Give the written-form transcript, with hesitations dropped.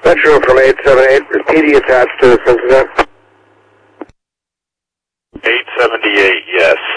Metro from 878, is PD attached to the Cincinnati? 878, yes.